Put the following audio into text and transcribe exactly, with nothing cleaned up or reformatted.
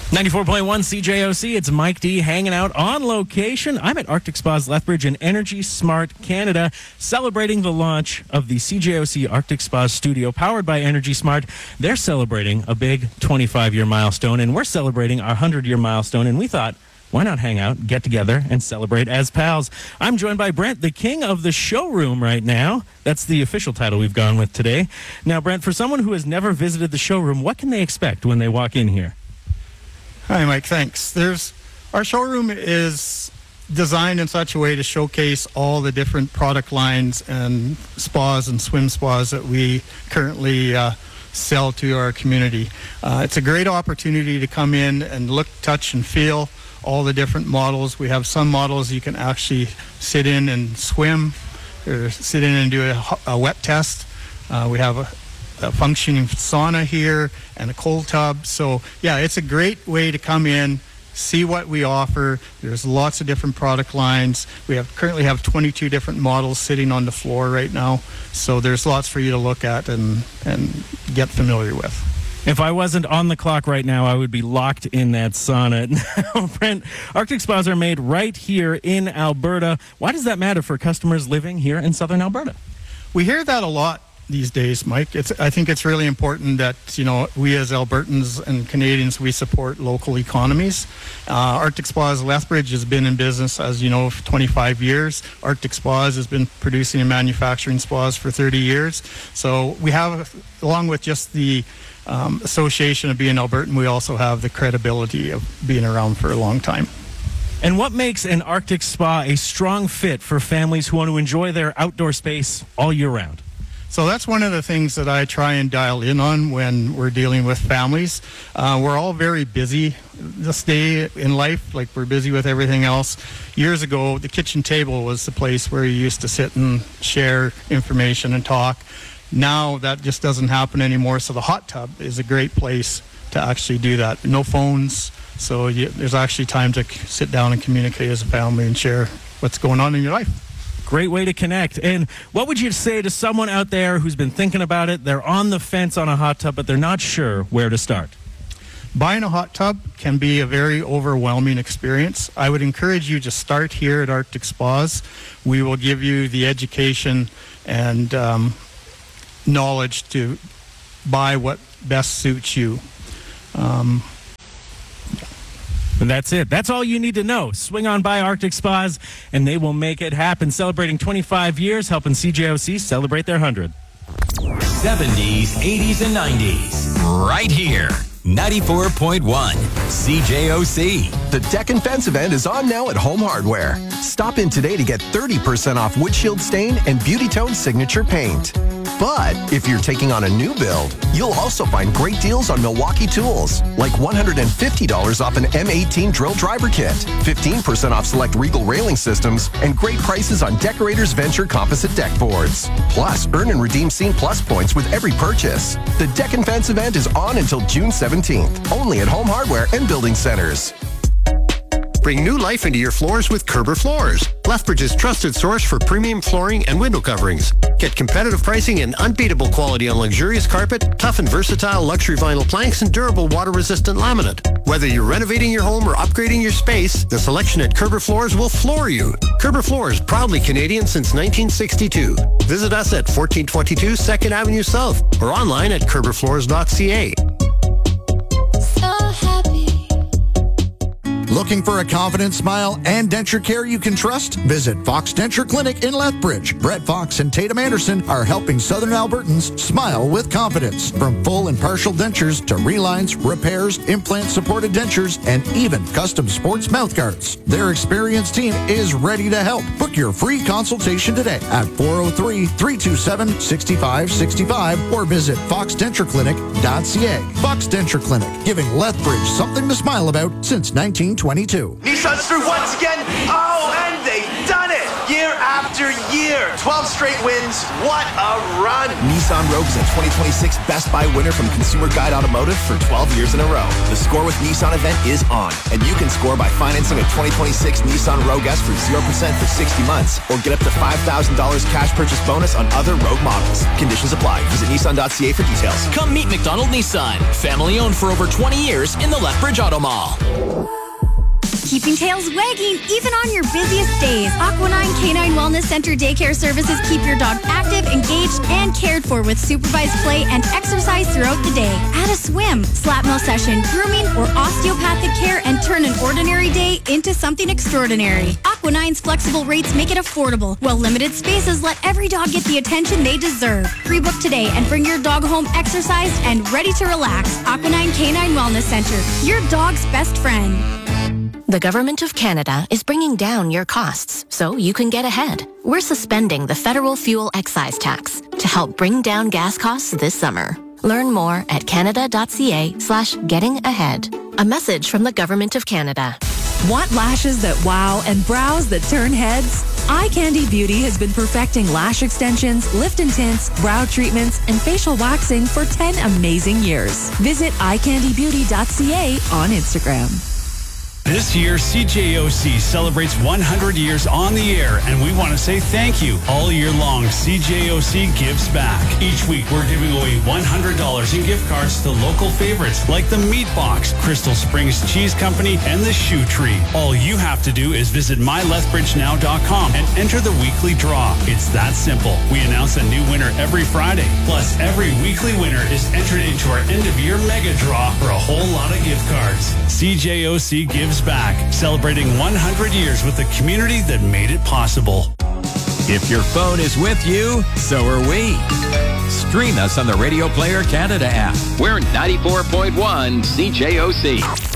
ninety-four point one C J O C, it's Mike D hanging out on location. I'm at Arctic Spas Lethbridge in Energy Smart Canada, celebrating the launch of the C J O C Arctic Spas studio powered by Energy Smart. They're celebrating a big twenty-five-year milestone, and we're celebrating our one hundred-year milestone, and we thought, why not hang out, get together, and celebrate as pals? I'm joined by Brent, the king of the showroom right now. That's the official title we've gone with today. Now, Brent, for someone who has never visited the showroom, what can they expect when they walk in here? Hi, Mike. Thanks. There's our showroom is designed in such a way to showcase all the different product lines and spas and swim spas that we currently uh, sell to our community. Uh, it's a great opportunity to come in and look, touch, and feel all the different models. We have some models you can actually sit in and swim, or sit in and do a, a wet test. Uh, we have a a functioning sauna here and a cold tub. So yeah, it's a great way to come in, see what we offer. There's lots of different product lines. We have currently have twenty-two different models sitting on the floor right now. So there's lots for you to look at and, and get familiar with. If I wasn't on the clock right now, I would be locked in that sauna. Now, Brent, Arctic Spas are made right here in Alberta. Why does that matter for customers living here in southern Alberta? We hear that a lot these days, Mike. It's, I think it's really important that, you know, we as Albertans and Canadians, we support local economies. Uh, Arctic Spas Lethbridge has been in business, as you know, for twenty-five years. Arctic Spas has been producing and manufacturing spas for thirty years. So we have, along with just the um, association of being Albertan, we also have the credibility of being around for a long time. And what makes an Arctic Spa a strong fit for families who want to enjoy their outdoor space all year round? So that's one of the things that I try and dial in on when we're dealing with families. Uh, we're all very busy this day in life, like we're busy with everything else. Years ago, the kitchen table was the place where you used to sit and share information and talk. Now that just doesn't happen anymore, so the hot tub is a great place to actually do that. No phones, so you, there's actually time to sit down and communicate as a family and share what's going on in your life. Great way to connect. And what would you say to someone out there who's been thinking about it? They're on the fence on a hot tub, but they're not sure where to start. Buying a hot tub can be a very overwhelming experience. I would encourage you to start here at Arctic Spas. We will give you the education and um, knowledge to buy what best suits you. Um, And that's it. That's all you need to know. Swing on by Arctic Spas, and they will make it happen. Celebrating twenty-five years, helping C J O C celebrate their one hundred. seventies, eighties, and nineties. Right here. ninety-four point one C J O C. The Deck and Fence event is on now at Home Hardware. Stop in today to get thirty percent off Windshield Stain and Beauty Tone Signature Paint. But if you're taking on a new build, you'll also find great deals on Milwaukee tools, like one hundred fifty dollars off an M eighteen drill driver kit, fifteen percent off select Regal railing systems, and great prices on Decorators Venture composite deck boards. Plus, earn and redeem Scene Plus points with every purchase. The Deck and Fence event is on until June seventeenth, only at Home Hardware and Building Centers. Bring new life into your floors with Kerber Floors, Lethbridge's trusted source for premium flooring and window coverings. Get competitive pricing and unbeatable quality on luxurious carpet, tough and versatile luxury vinyl planks, and durable water-resistant laminate. Whether you're renovating your home or upgrading your space, the selection at Kerber Floors will floor you. Kerber Floors, proudly Canadian since nineteen sixty-two. Visit us at fourteen twenty-two second Avenue South or online at kerber floors dot c a. Looking for a confident smile and denture care you can trust? Visit Fox Denture Clinic in Lethbridge. Brett Fox and Tatum Anderson are helping Southern Albertans smile with confidence. From full and partial dentures to relines, repairs, implant-supported dentures, and even custom sports mouth guards. Their experienced team is ready to help. Book your free consultation today at four oh three, three two seven, six five six five or visit fox denture clinic dot c a. Fox Denture Clinic, giving Lethbridge something to smile about since nineteen twenty-two. Nissan's through once again. Oh, and they've done it. Year after year. twelve straight wins. What a run. Nissan Rogue is a twenty twenty-six Best Buy winner from Consumer Guide Automotive for twelve years in a row. The Score with Nissan event is on, and you can score by financing a twenty twenty-six Nissan Rogue S for zero percent for sixty months, or get up to five thousand dollars cash purchase bonus on other Rogue models. Conditions apply. Visit Nissan dot C A for details. Come meet McDonald Nissan. Family owned for over twenty years in the Lethbridge Auto Mall. Keeping tails wagging even on your busiest days. Aqua nine Canine Wellness Center daycare services keep your dog active, engaged, and cared for with supervised play and exercise throughout the day. Add a swim, slap mill session, grooming, or osteopathic care and turn an ordinary day into something extraordinary. Aqua nine's flexible rates make it affordable, while limited spaces let every dog get the attention they deserve. Pre-book today and bring your dog home exercised and ready to relax. Aqua nine Canine Wellness Center, your dog's best friend. The Government of Canada is bringing down your costs so you can get ahead. We're suspending the federal fuel excise tax to help bring down gas costs this summer. Learn more at canada.ca slash getting ahead. A message from the Government of Canada. Want lashes that wow and brows that turn heads? Eye Candy Beauty has been perfecting lash extensions, lift and tints, brow treatments, and facial waxing for ten amazing years. Visit eye candy beauty dot c a on Instagram. This year, C J O C celebrates one hundred years on the air, and we want to say thank you. All year long, C J O C gives back. Each week, we're giving away one hundred dollars in gift cards to local favorites like the Meat Box, Crystal Springs Cheese Company, and the Shoe Tree. All you have to do is visit my lethbridge now dot com and enter the weekly draw. It's that simple. We announce a new winner every Friday. Plus, every weekly winner is entered into our end-of-year mega draw for a whole lot of gift cards. C J O C gives back, celebrating one hundred years with the community that made it possible. If your phone is with you, so are we. Stream us on the Radio Player Canada app. We're ninety-four point one C J O C.